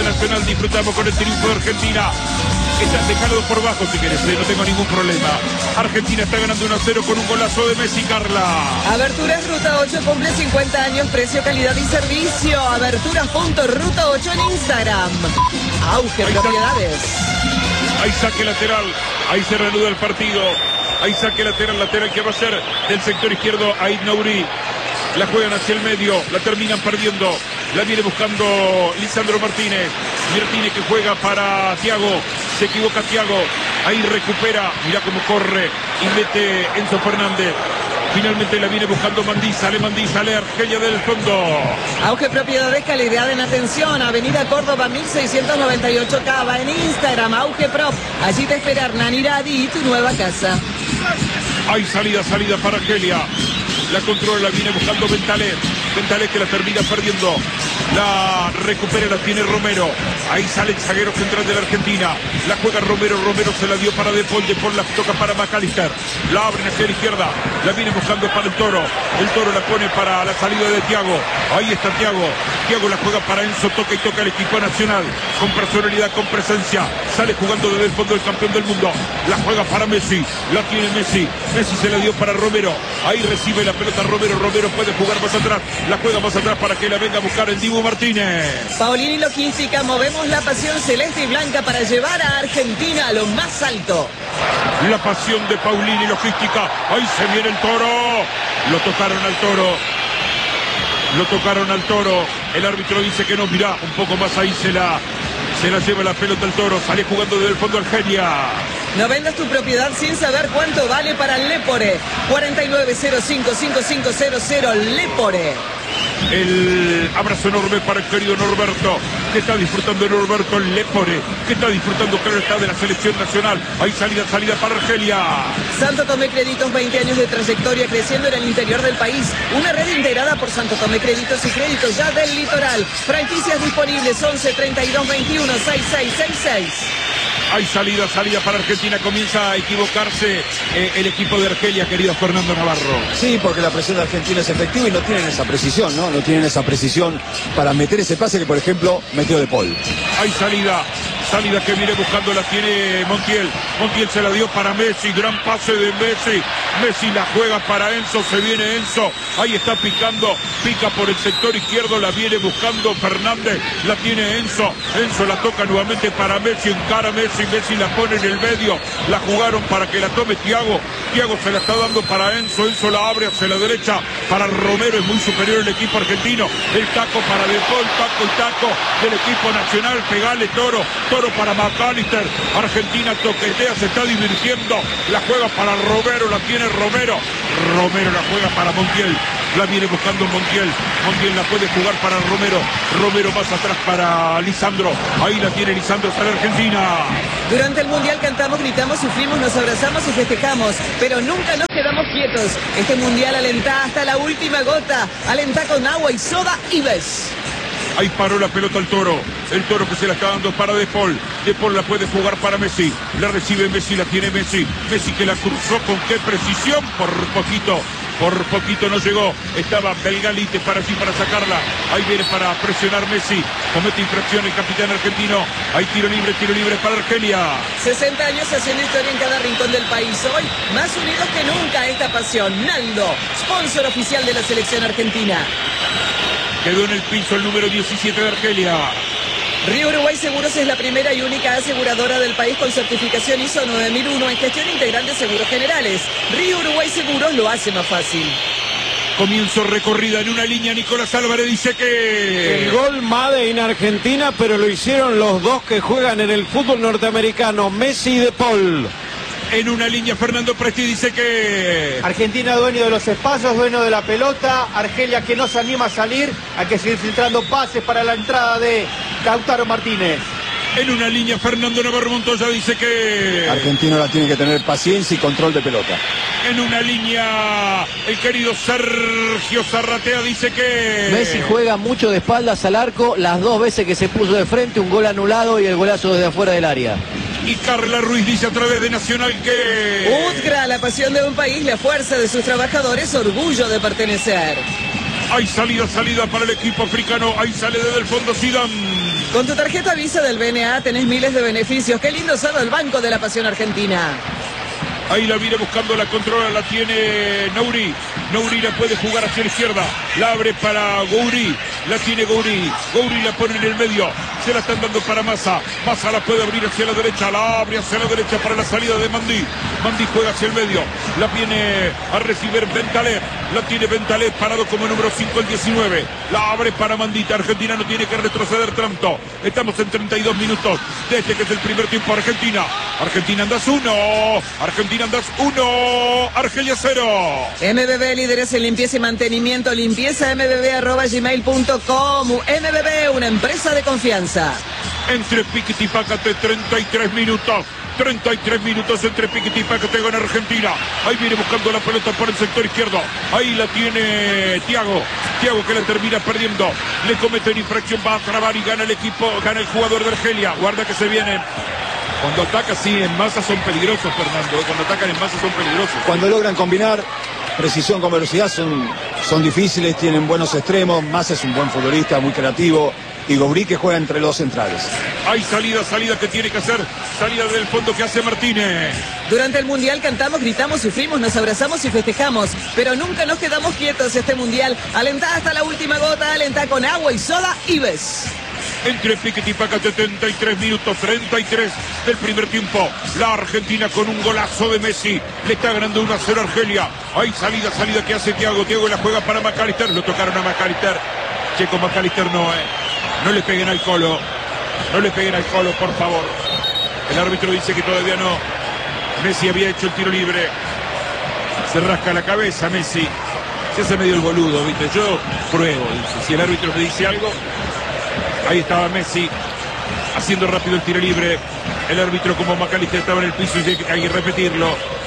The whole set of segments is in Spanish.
de Nacional. Disfrutamos con el triunfo de Argentina. Dejalo por bajo si querés, no tengo ningún problema. Argentina está ganando 1-0 con un golazo de Messi, Carla. Aberturas Ruta 8 cumple 50 años, precio, calidad y servicio. Aberturas.ruta 8 en Instagram. Auge Propiedades. Ahí saque lateral, ahí se reanuda el partido. Ahí saque lateral que va a ser del sector izquierdo Aid Nouri. La juegan hacia el medio, la terminan perdiendo. La viene buscando Lisandro Martínez. Martínez que juega para Thiago. Se equivoca Thiago. Ahí recupera. Mirá cómo corre. Y mete Enzo Fernández. Finalmente la viene buscando Mandízale, Argelia del fondo. Auge Propiedades, calidad en atención. Avenida Córdoba 1698 Cava. En Instagram, Auge Prop. Allí te espera Hernán Iradi y tu nueva casa. Hay salida para Argelia. La controla, la viene buscando Bentaleb. Bentaleb que la termina perdiendo. La recupera, la tiene Romero. Ahí sale el zaguero central de la Argentina. La juega Romero, Romero se la dio para De Paul, De Paul la toca para McAllister. La abren hacia la izquierda. La viene buscando para el Toro. El Toro la pone para la salida de Thiago. Ahí está Thiago. Thiago la juega para Enzo, toca y toca el equipo nacional. Con personalidad, con presencia. Sale jugando desde el fondo el campeón del mundo. La juega para Messi. La tiene Messi. Messi se la dio para Romero. Ahí recibe la pelota Romero. Romero puede jugar más atrás. La juega más atrás para que la venga a buscar el Dibu Martínez. Paulini Logística, movemos la pasión celeste y blanca para llevar a Argentina a lo más alto. La pasión de Paulini Logística. Ahí se viene el Toro. Lo tocaron al Toro. Lo tocaron al Toro. El árbitro dice que no, mirá, un poco más ahí se la lleva la pelota el Toro. Sale jugando desde el fondo Argelia. No vendas tu propiedad sin saber cuánto vale para Lepore. 49055500 Lepore. El abrazo enorme para el querido Norberto, que está disfrutando de Norberto Lepore, que está disfrutando, creo, está de la selección nacional. Hay salida para Argelia. Santo Tomé Créditos, 20 años de trayectoria creciendo en el interior del país. Una red integrada por Santo Tomé Créditos y Créditos ya del litoral. Franquicias disponibles 11 32 21 6666. Hay salida para Argentina. Comienza a equivocarse el equipo de Argelia, querido Fernando Navarro. Sí, porque la presión de Argentina es efectiva y no tienen esa precisión, ¿no? No tienen esa precisión para meter ese pase que, por ejemplo, metió De Paul. Hay salida que viene buscando, la tiene Montiel. Montiel se la dio para Messi, gran pase de Messi. Messi la juega para Enzo, se viene Enzo. Ahí está picando, pica por el sector izquierdo, la viene buscando Fernández, la tiene Enzo. Enzo la toca nuevamente para Messi, encara a Messi, Messi la pone en el medio. La jugaron para que la tome Thiago. Thiago se la está dando para Enzo, Enzo la abre hacia la derecha para Romero, es muy superior el equipo argentino. El taco para De Paul, taco del equipo nacional, pegale Toro para McAllister. Argentina toquetea, se está divirtiendo. La juega para Romero, la tiene Romero. Romero la juega para Montiel. La viene buscando Montiel. Montiel la puede jugar para Romero. Romero más atrás para Lisandro. Ahí la tiene Lisandro para Argentina. Durante el Mundial cantamos, gritamos, sufrimos, nos abrazamos y festejamos. Pero nunca nos quedamos quietos. Este Mundial alentá hasta la última gota. Alentá con agua y soda y ves. Ahí paró la pelota el Toro que se la está dando para De Paul. De Paul la puede jugar para Messi. La recibe Messi, la tiene Messi. Messi que la cruzó con qué precisión. Por poquito no llegó. Estaba Belgalite para sacarla. Ahí viene para presionar Messi. Comete infracción el capitán argentino. Hay tiro libre para Argelia. 60 años haciendo historia en cada rincón del país. Hoy, más unidos que nunca, esta pasión. Naldo, sponsor oficial de la selección argentina. Quedó en el piso el número 17 de Argelia. Río Uruguay Seguros es la primera y única aseguradora del país con certificación ISO 9001 en gestión integral de seguros generales. Río Uruguay Seguros lo hace más fácil. Comienzo recorrida en una línea. Nicolás Álvarez dice que... El gol Made in Argentina, pero lo hicieron los dos que juegan en el fútbol norteamericano, Messi y De Paul. En una línea Fernando Presti dice que... Argentina dueño de los espacios, dueño de la pelota. Argelia que no se anima a salir. Hay que seguir filtrando pases para la entrada de Lautaro Martínez. En una línea Fernando Navarro Montoya dice que... Argentino la tiene que tener paciencia y control de pelota. En una línea el querido Sergio Zarratea dice que... Messi juega mucho de espaldas al arco. Las dos veces que se puso de frente, un gol anulado y el golazo desde afuera del área. Y Carla Ruiz dice a través de Nacional que... UTCRA, la pasión de un país, la fuerza de sus trabajadores, orgullo de pertenecer. Hay salida para el equipo africano. Ahí sale desde el fondo Zidane. Con tu tarjeta Visa del BNA tenés miles de beneficios. Qué lindo ser el Banco de la Pasión Argentina. Ahí la viene buscando, la controla, la tiene Nouri. Nouri la puede jugar hacia la izquierda. La abre para Gouri. La tiene Gouri. Gouri la pone en el medio. Se la están dando para Massa. Massa la puede abrir hacia la derecha. La abre hacia la derecha para la salida de Mandi. Mandi juega hacia el medio. La viene a recibir Bentaleb. La tiene Bentaleb parado como número 5 el 19. La abre para Mandita. Argentina no tiene que retroceder tanto. Estamos en 32 minutos. Desde que es el primer tiempo Argentina. Argentina andas 1. Argentina andas 1. Argelia 0. MBB, líderes en limpieza y mantenimiento. Limpieza mbb@gmail.com. MBB, una empresa de confianza. Entre Piquete y Pácate, 33 minutos. 33 minutos entre Piquete y Pácate con Argentina. Ahí viene buscando la pelota por el sector izquierdo. Ahí la tiene Thiago. Thiago que la termina perdiendo. Le comete una infracción, va a trabar y gana el equipo, gana el jugador de Argelia. Guarda que se vienen. Cuando atacan así en masa son peligrosos, Fernando. Cuando atacan en masa son peligrosos. Cuando logran combinar precisión con velocidad son difíciles, tienen buenos extremos. Massa es un buen futbolista, muy creativo. Y Gouri que juega entre los centrales. Hay salida que tiene que hacer. Salida del fondo que hace Martínez. Durante el Mundial cantamos, gritamos, sufrimos, nos abrazamos y festejamos. Pero nunca nos quedamos quietos este Mundial. Alentá hasta la última gota, alentá con agua y soda Ives. Entre Piquete y Pácate, 73 minutos, 33 del primer tiempo. La Argentina con un golazo de Messi. Le está ganando 1-0 a Argelia. Hay salida que hace Thiago. Thiago la juega para McAllister. Lo tocaron a McAllister. Checo McAllister no le peguen al Colo. No le peguen al Colo, por favor. El árbitro dice que todavía no. Messi había hecho el tiro libre. Se rasca la cabeza Messi. Se hace medio el boludo, ¿viste? Yo pruebo, dice. Si el árbitro me dice algo. Ahí estaba Messi haciendo rápido el tiro libre. El árbitro como McAllister estaba en el piso y hay que repetirlo.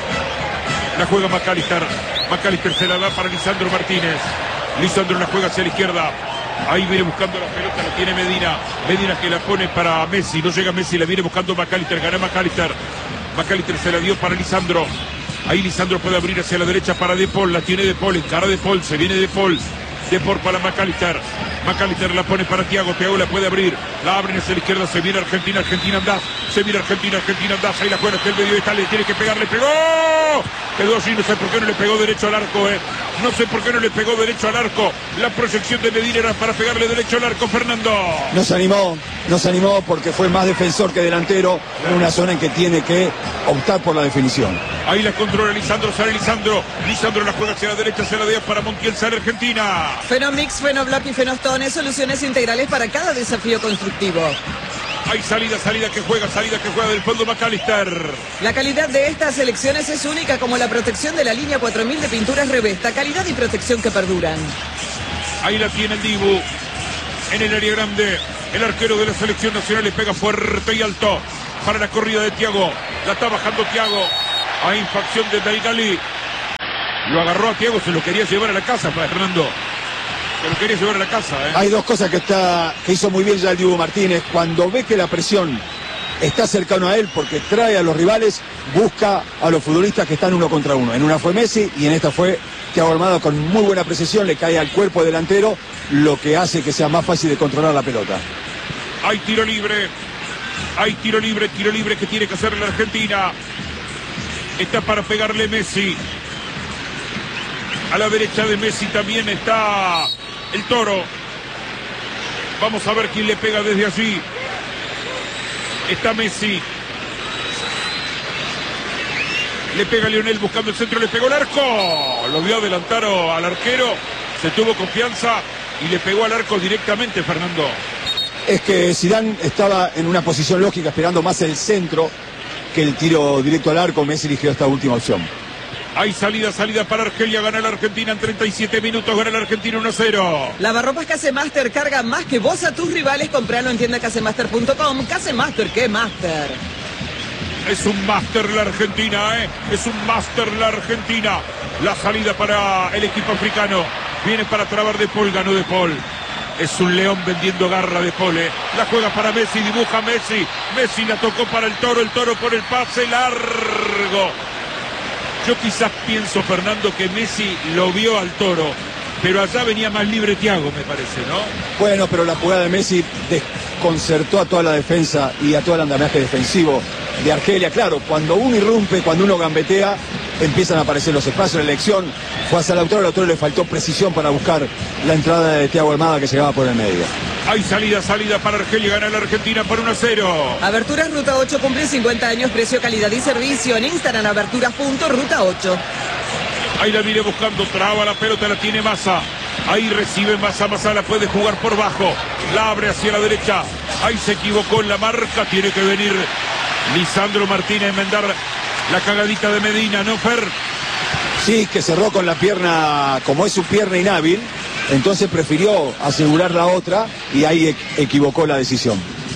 La juega McAllister. McAllister se la da para Lisandro Martínez. Lisandro la juega hacia la izquierda. Ahí viene buscando la pelota, la tiene Medina. Medina que la pone para Messi. No llega Messi, la viene buscando McAllister. Gana McAllister. McAllister se la dio para Lisandro. Ahí Lisandro puede abrir hacia la derecha para De Paul. La tiene De Paul, encara De Paul. Se viene De Paul. De Paul para McAllister. McAllister la pone para Thiago. Thiago la puede abrir. La abren hacia la izquierda. Se viene Argentina. Argentina andás. Se viene Argentina. Argentina andás. Ahí la juega hacia el medio. Está, le tiene que pegar. Le pegó. Quedó así. No sé por qué no le pegó derecho al arco. No sé por qué no le pegó derecho al arco. La proyección de Medina era para pegarle derecho al arco, Fernando. No se animó porque fue más defensor que delantero en una zona en que tiene que optar por la definición. Ahí la controla Lisandro, sale Lisandro. Lisandro la juega hacia la derecha, se la dio para Montiel, sale Argentina. Fenomix, Fenoblock y Fenostone, soluciones integrales para cada desafío constructivo. Hay salida que juega del fondo McAllister. La calidad de estas selecciones es única, como la protección de la línea 4000 de pinturas Revesta. Calidad y protección que perduran. Ahí la tiene el Dibu. En el área grande, el arquero de la selección nacional le pega fuerte y alto para la corrida de Thiago. La está bajando Thiago. Hay infracción de Belgali. Lo agarró a Thiago, se lo quería llevar a la casa, Fernando. Se lo quería llevar a la casa. Hay dos cosas que hizo muy bien ya el Dibu Martínez. Cuando ve que la presión está cercano a él porque trae a los rivales, busca a los futbolistas que están 1 contra 1. En una fue Messi y en esta fue Thiago Almada con muy buena precisión, le cae al cuerpo delantero, lo que hace que sea más fácil de controlar la pelota. Hay tiro libre que tiene que hacer la Argentina. Está para pegarle Messi. A la derecha de Messi también está el Toro. Vamos a ver quién le pega desde allí. Está Messi. Le pega Lionel buscando el centro, le pegó el arco. Lo vio adelantar al arquero. Se tuvo confianza y le pegó al arco directamente, Fernando. Es que Zidane estaba en una posición lógica, esperando más el centro que el tiro directo al arco. Messi eligió esta última opción. Hay salida para Argelia, gana la Argentina en 37 minutos, gana la Argentina 1-0. Lavarropas Casemaster, carga más que vos a tus rivales, compralo en tienda casemaster.com. Casemaster, ¿qué Master? Es un máster la Argentina, es un máster la Argentina. La salida para el equipo africano, viene para trabar De Paul, ganó De Paul. Es un león vendiendo garra De Paul, La juega para Messi, dibuja Messi. Messi la tocó para el Toro por el pase largo. Yo quizás pienso, Fernando, que Messi lo vio al Toro pero allá venía más libre Thiago, me parece, ¿no? Bueno, pero la jugada de Messi desconcertó a toda la defensa y a todo el andamiaje defensivo de Argelia. Claro, cuando uno irrumpe, cuando uno gambetea, empiezan a aparecer los espacios. La elección fue hacia Lautaro le faltó precisión para buscar la entrada de Thiago Almada, que llegaba por el medio. Hay salida para Argelia, gana la Argentina por 1-0. Aberturas Ruta 8 cumple 50 años, precio, calidad y servicio. En Instagram, aberturas.ruta 8. Ahí la viene buscando, traba la pelota, la tiene Massa. Ahí recibe Massa, Massa la puede jugar por bajo. La abre hacia la derecha. Ahí se equivocó en la marca, tiene que venir Lisandro Martínez a enmendar la cagadita de Medina, ¿no, Fer? Sí, que cerró con la pierna, como es su pierna inhábil, entonces prefirió asegurar la otra y ahí equivocó la decisión.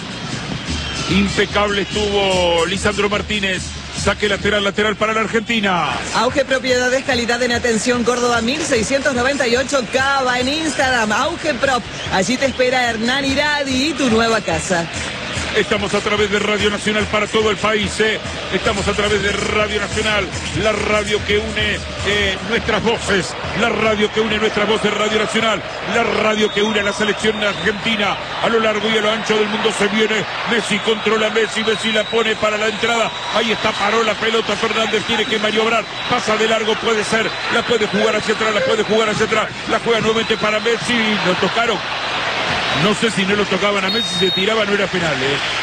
Impecable estuvo Lisandro Martínez. Saque lateral para la Argentina. Auge Propiedades, calidad en atención, Córdoba 1698, Cava en Instagram, Auge Prop. Allí te espera Hernán Iradi y tu nueva casa. Estamos a través de Radio Nacional para todo el país, ¿eh? Estamos a través de Radio Nacional, la radio que une nuestras voces, la radio que une nuestras voces, Radio Nacional, la radio que une a la selección argentina a lo largo y a lo ancho del mundo. Se viene Messi, controla Messi la pone para la entrada, ahí está, paró la pelota, Fernández tiene que maniobrar, pasa de largo, puede ser, la puede jugar hacia atrás, la juega nuevamente para Messi, lo tocaron. No sé si no lo tocaban a Messi, se tiraba, no era penal,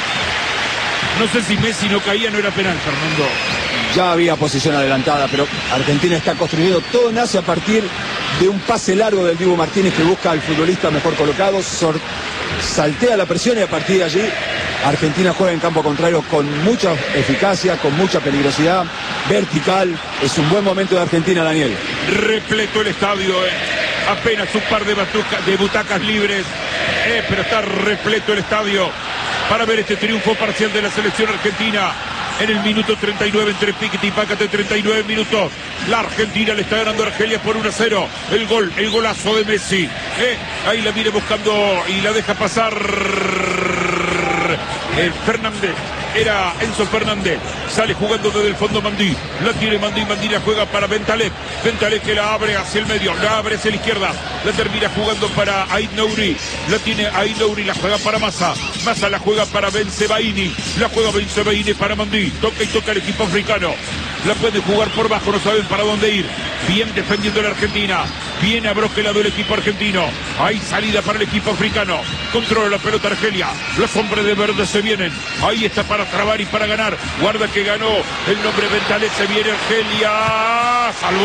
No sé si Messi no caía, no era penal, Fernando. Ya había posición adelantada, pero Argentina está construyendo. Todo nace a partir de un pase largo del Dibu Martínez, que busca al futbolista mejor colocado, saltea la presión y a partir de allí Argentina juega en campo contrario con mucha eficacia, con mucha peligrosidad, vertical. Es un buen momento de Argentina, Daniel. Repleto el estadio, apenas un par de butacas libres, pero está repleto el estadio para ver este triunfo parcial de la selección argentina. En el minuto 39 entre Piquet y Pácate, 39 minutos. La Argentina le está ganando a Argelia por 1-0. El golazo de Messi. Ahí la viene buscando y la deja pasar Fernández. Era Enzo Fernández. Sale jugando desde el fondo Mandí. La tiene Mandí la juega para Bentaleb. Bentaleb que la abre hacia el medio. La abre hacia la izquierda. La termina jugando para Ait Nouri. La tiene Ait Nouri. La juega para Massa. Massa la juega para Bensebaini. La juega Bensebaini para Mandí. Toca y toca el equipo africano. La puede jugar por bajo. No saben para dónde ir. Bien defendiendo la Argentina. Viene abroquelado el equipo argentino. Hay salida para el equipo africano. Controla la pelota Argelia. Los hombres de verde se vienen. Ahí está para trabar y para ganar. Guarda que ganó el nombre Bentaleb. Se viene Argelia. Salvó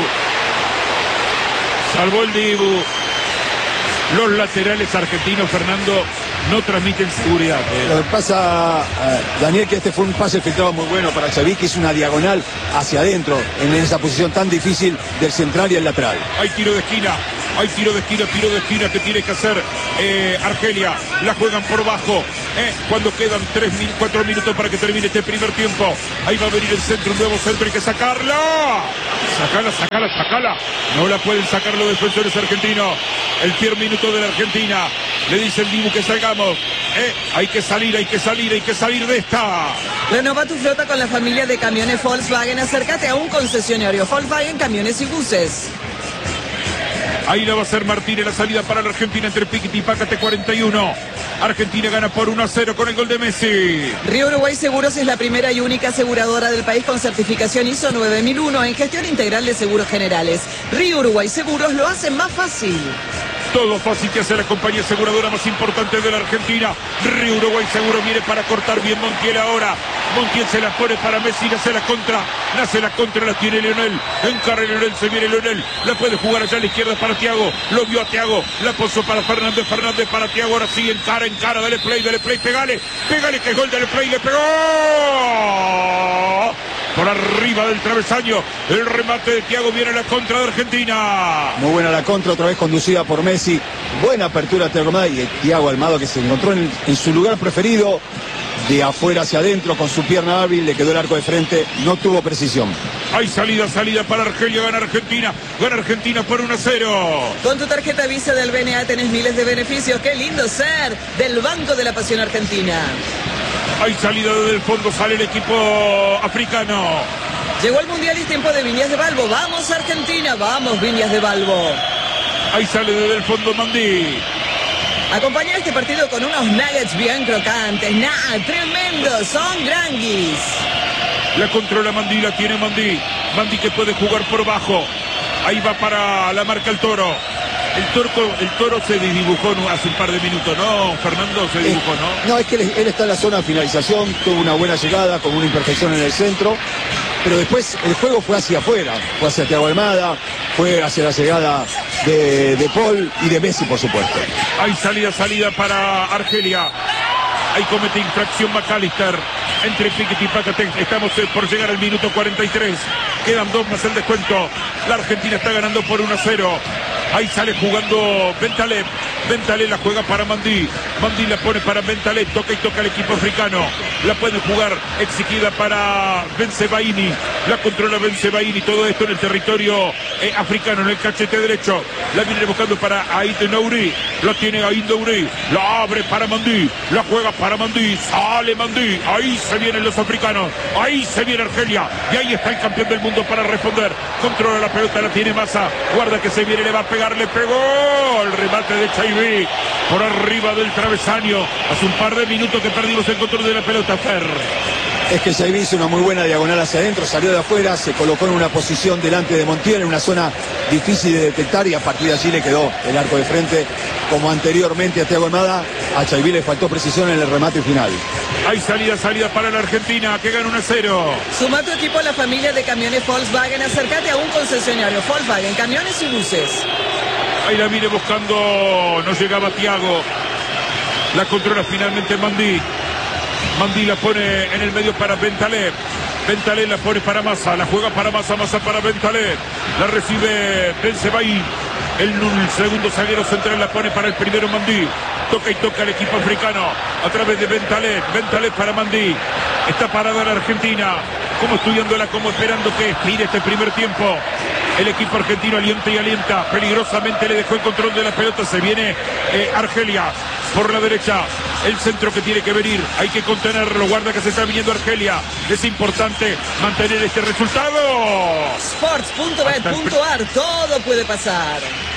el Dibu. Los laterales argentinos, Fernando, no transmiten seguridad. Lo que pasa, Daniel, que este fue un pase filtrado muy bueno para Xavi, que hizo una diagonal hacia adentro en esa posición tan difícil del central y el lateral. Hay tiro de esquina que tiene que hacer Argelia. La juegan por bajo. Cuando quedan 4 minutos para que termine este primer tiempo. Ahí va a venir el centro, un nuevo centro, hay que sacarla. Sacala. No la pueden sacar los defensores argentinos. El primer minuto de la Argentina. Le dice el Dibu que salgamos. Hay que salir de esta. Renova tu flota con la familia de camiones Volkswagen. Acércate a un concesionario Volkswagen, camiones y buses. Ahí la va a hacer Martínez, la salida para la Argentina entre Piquet y Pácate, 41. Argentina gana por 1-0 con el gol de Messi. Río Uruguay Seguros es la primera y única aseguradora del país con certificación ISO 9001 en gestión integral de seguros generales. Río Uruguay Seguros lo hace más fácil. Todo fácil que hace la compañía aseguradora más importante de la Argentina. Río Uruguay Seguro viene para cortar bien Montiel ahora. Montiel se la pone para Messi, nace la contra, la tiene Leonel. Encara Leonel, se viene Leonel. La puede jugar allá a la izquierda para Thiago. Lo vio a Thiago, la puso para Fernández para Thiago. Ahora sí, encara, dale play, pegale que es gol, dale play, le pegó. Por arriba del travesaño, el remate de Thiago, viene a la contra de Argentina. Muy buena la contra, otra vez conducida por Messi. Buena apertura de Thiago Almada y Thiago Almada, que se encontró en su lugar preferido, de afuera hacia adentro, con su pierna hábil, le quedó el arco de frente, no tuvo precisión. Hay salida para Argelia, gana Argentina por 1-0. Con tu tarjeta Visa del BNA tenés miles de beneficios. ¡Qué lindo ser del Banco de la Pasión Argentina! Hay salida desde el fondo, sale el equipo africano. Llegó el Mundial y es tiempo de Viñas de Balbo. ¡Vamos Argentina! ¡Vamos Viñas de Balbo! Ahí sale desde el fondo Mandí. Acompañar este partido con unos nuggets bien crocantes. Tremendos, son granguis. La controla Mandí, la tiene Mandí. Mandí que puede jugar por bajo. Ahí va para la marca el Toro. El Toro se desdibujó hace un par de minutos, ¿no? Fernando se dibujó, ¿no? No, es que él está en la zona de finalización, tuvo una buena llegada con una imperfección en el centro, pero después el juego fue hacia afuera, fue hacia Thiago Almada, fue hacia la llegada de Paul y de Messi, por supuesto. Hay salida para Argelia. Ahí comete infracción McAllister entre Piquet y Pacatex. Estamos por llegar al minuto 43. Quedan 2 más el descuento. La Argentina está ganando por 1-0. Ahí sale jugando Bentaleb. Bentaleb la juega para Mandí. Mandí la pone para Bentaleb. Toca y toca el equipo africano. La puede jugar exigida para Bensebaini. La controla Bensebaini. Todo esto en el territorio africano, en el cachete derecho. La viene buscando para Aït Nouri. Lo tiene Aït Nouri. La abre para Mandí. La juega para Mandí. Sale Mandí. Ahí se vienen los africanos. Ahí se viene Argelia. Y ahí está el campeón del mundo para responder. Controla la pelota. La tiene Massa. Guarda que se viene. Le va a pegar. Le pegó. El remate de Chaibi por arriba del travesaño. Hace un par de minutos que perdimos el control de la pelota, Fer. Es que Chaibi hizo una muy buena diagonal hacia adentro, salió de afuera, se colocó en una posición delante de Montiel, en una zona difícil de detectar, y a partir de allí le quedó el arco de frente, como anteriormente a Thiago Almada. A Chaibi le faltó precisión en el remate final. Hay salida para la Argentina, que gana 1-0. Suma tu equipo a la familia de camiones Volkswagen. Acércate a un concesionario Volkswagen, camiones y buses. Ahí la viene buscando, no llegaba Thiago. La controla finalmente Mandí. Mandí la pone en el medio para Bentaleb. Bentaleb la pone para Massa. La juega para Massa, Massa para Bentaleb. La recibe Bensebaini. El segundo zaguero central la pone para el primero Mandí. Toca y toca el equipo africano a través de Bentaleb. Bentaleb para Mandí. Está parada la Argentina. Como estudiándola, como esperando que expire este primer tiempo. El equipo argentino alienta y alienta. Peligrosamente le dejó el control de la pelota. Se viene Argelia por la derecha. El centro que tiene que venir. Hay que contenerlo. Guarda que se está viniendo Argelia. Es importante mantener este resultado. Sports.bet.ar. Todo puede pasar.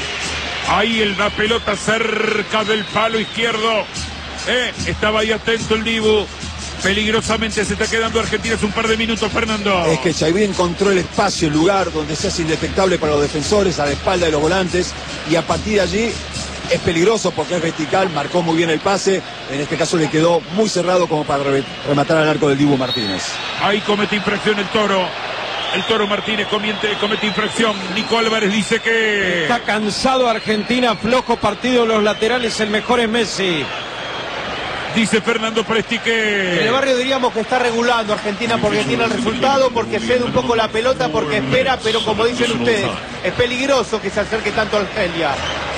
Ahí la pelota cerca del palo izquierdo. Estaba ahí atento el Dibu. Peligrosamente se está quedando Argentina hace un par de minutos, Fernando. Es que Chaibi encontró el espacio, el lugar donde se hace indetectable para los defensores, a la espalda de los volantes, y a partir de allí es peligroso porque es vertical, marcó muy bien el pase, en este caso le quedó muy cerrado como para rematar al arco del Dibu Martínez. Ahí comete infracción el Toro. El Toro Martínez comete infracción. Nico Álvarez dice que... Está cansado Argentina, flojo partido los laterales, el mejor es Messi. Dice Fernando Presti que... En el barrio diríamos que está regulando Argentina porque tiene el resultado, porque cede un poco la pelota, porque espera, pero como dicen ustedes, es peligroso que se acerque tanto a Argelia.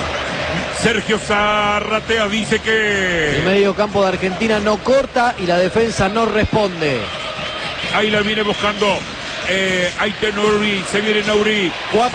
Sergio Zarratea dice que... El medio campo de Argentina no corta y la defensa no responde. Ahí la viene buscando Aït Nouri, se viene Nouri.